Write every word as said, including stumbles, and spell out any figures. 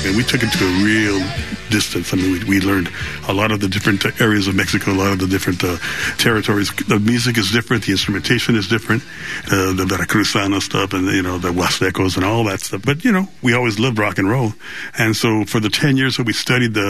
and we took it to a real distance. I mean, we, we learned a lot of the different uh, areas of Mexico, a lot of the different uh, territories. The music is different, the instrumentation is different, uh, the Veracruzana stuff, and you know the Huastecos and all that stuff. But you know, we always loved rock and roll, and so for the ten years that we studied the